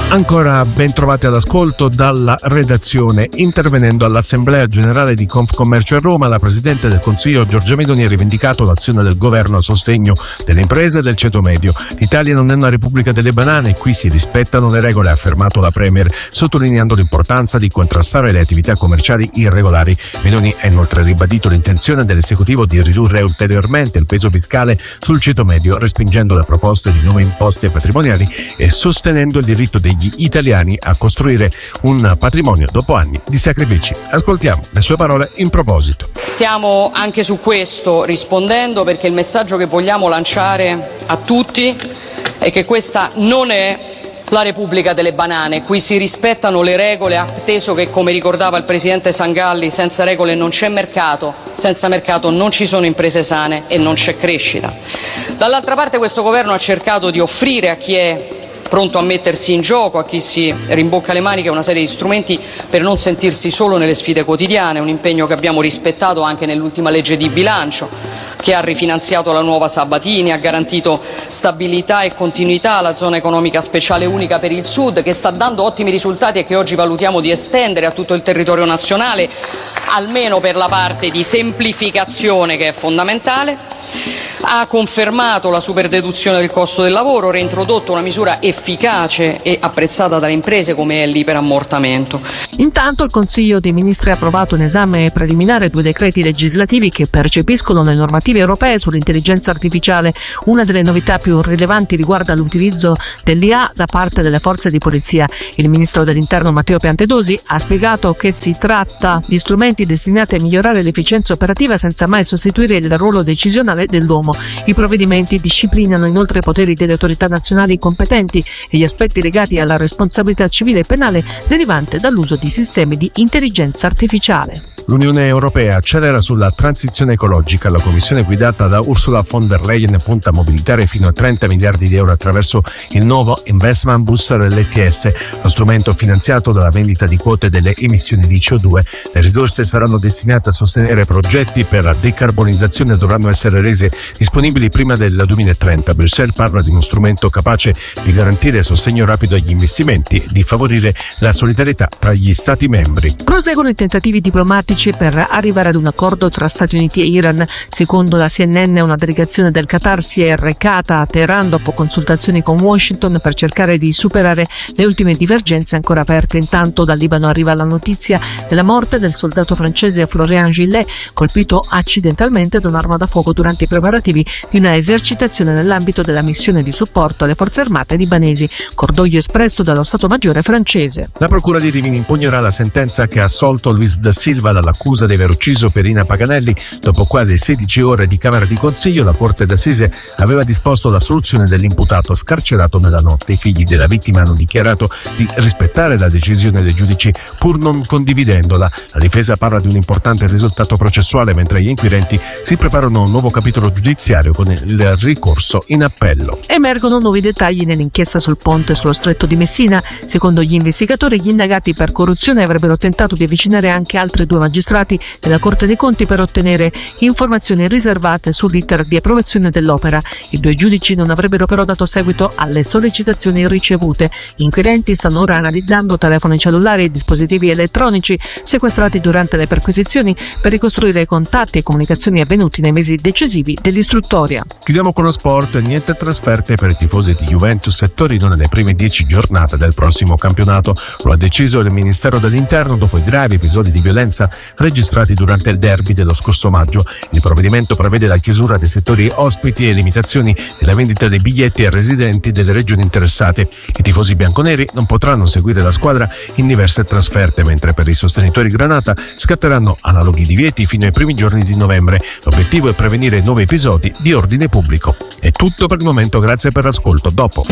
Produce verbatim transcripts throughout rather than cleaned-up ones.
Ancora ben trovati all'ascolto dalla redazione. Intervenendo all'Assemblea Generale di Confcommercio a Roma, la Presidente del Consiglio Giorgia Meloni ha rivendicato l'azione del governo a sostegno delle imprese del ceto medio. L'Italia non è una repubblica delle banane, qui si rispettano le regole, ha affermato la Premier, sottolineando l'importanza di contrastare le attività commerciali irregolari. Meloni ha inoltre ribadito l'intenzione dell'esecutivo di ridurre ulteriormente il peso fiscale sul ceto medio, respingendo le proposte di nuove imposte patrimoniali e sostenendo il diritto degli italiani a costruire un patrimonio dopo anni di sacrifici. Ascoltiamo le sue parole in proposito. Stiamo anche su questo rispondendo, perché il messaggio che vogliamo lanciare a tutti è che questa non è la Repubblica delle banane. Qui si rispettano le regole, atteso che, come ricordava il Presidente Sangalli, senza regole non c'è mercato, senza mercato non ci sono imprese sane e non c'è crescita. Dall'altra parte, questo governo ha cercato di offrire a chi è pronto a mettersi in gioco, a chi si rimbocca le maniche, una serie di strumenti per non sentirsi solo nelle sfide quotidiane, un impegno che abbiamo rispettato anche nell'ultima legge di bilancio, che ha rifinanziato la nuova Sabatini, ha garantito stabilità e continuità alla zona economica speciale unica per il Sud, che sta dando ottimi risultati e che oggi valutiamo di estendere a tutto il territorio nazionale, almeno per la parte di semplificazione che è fondamentale. Ha confermato la superdeduzione del costo del lavoro, reintrodotto una misura efficace e apprezzata dalle imprese come è l'iperammortamento. Intanto il Consiglio dei Ministri ha approvato in esame preliminare due decreti legislativi che percepiscono le normative europee sull'intelligenza artificiale. Una delle novità più rilevanti riguarda l'utilizzo dell'I A da parte delle forze di polizia. Il ministro dell'Interno Matteo Piantedosi ha spiegato che si tratta di strumenti destinati a migliorare l'efficienza operativa senza mai sostituire il ruolo decisionale dell'uomo. I provvedimenti disciplinano inoltre i poteri delle autorità nazionali competenti e gli aspetti legati alla responsabilità civile e penale derivante dall'uso di sistemi di intelligenza artificiale. L'Unione Europea accelera sulla transizione ecologica. La Commissione guidata da Ursula von der Leyen punta a mobilitare fino a trenta miliardi di euro attraverso il nuovo Investment Booster L T S, lo strumento finanziato dalla vendita di quote delle emissioni di C O due. Le risorse saranno destinate a sostenere progetti per la decarbonizzazione e dovranno essere rese disponibili prima del duemilatrenta. Bruxelles parla di uno strumento capace di garantire sostegno rapido agli investimenti e di favorire la solidarietà tra gli Stati membri. Proseguono i tentativi diplomatici per arrivare ad un accordo tra Stati Uniti e Iran. Secondo la C N N, una delegazione del Qatar si è recata a Teheran dopo consultazioni con Washington per cercare di superare le ultime divergenze ancora aperte. Intanto dal Libano arriva la notizia della morte del soldato francese Florian Gillet, colpito accidentalmente da un'arma da fuoco durante i preparativi di una esercitazione nell'ambito della missione di supporto alle forze armate libanesi. Cordoglio espresso dallo Stato Maggiore francese. La Procura di Rimini impugnerà la sentenza che ha assolto Luis da Silva dall'accusa di aver ucciso Pierina Paganelli. Dopo quasi sedici ore di Camera di Consiglio, la Corte d'Assise aveva disposto l'assoluzione dell'imputato scarcerato nella notte. I figli della vittima hanno dichiarato di rispettare la decisione dei giudici pur non condividendola. La difesa parla di un importante risultato processuale, mentre gli inquirenti si preparano a un nuovo capitolo giudiziario con il ricorso in appello. Emergono nuovi dettagli nell'inchiesta sul ponte sullo Stretto di Messina. Secondo gli investigatori, gli indagati per corruzione avrebbero tentato di avvicinare anche altri due magistrati della Corte dei Conti per ottenere informazioni riservate sull'iter di approvazione dell'opera. I due giudici non avrebbero però dato seguito alle sollecitazioni ricevute. Gli inquirenti stanno ora analizzando telefoni cellulari e dispositivi elettronici sequestrati durante le perquisizioni per ricostruire i contatti e comunicazioni avvenuti nei mesi decisivi dell'istruttoria. Chiudiamo con lo sport. Niente trasferte per i tifosi di Juventus e Torino nelle prime dieci giornate del prossimo campionato. Lo ha deciso il Ministero dell'Interno dopo i gravi episodi di violenza registrati durante il derby dello scorso maggio. Il provvedimento prevede la chiusura dei settori ospiti e limitazioni nella vendita dei biglietti ai residenti delle regioni interessate. I tifosi bianconeri non potranno seguire la squadra in diverse trasferte, mentre per i sostenitori granata scatteranno analoghi divieti fino ai primi giorni di novembre. L'obiettivo è prevenire nuovi episodi di ordine pubblico. È tutto per il momento, grazie per l'ascolto. Dopo.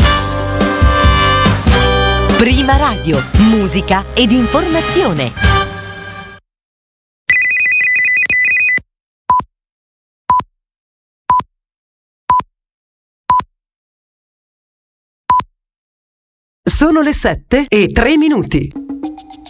Prima Radio, musica ed informazione. Sono le sette e tre minuti.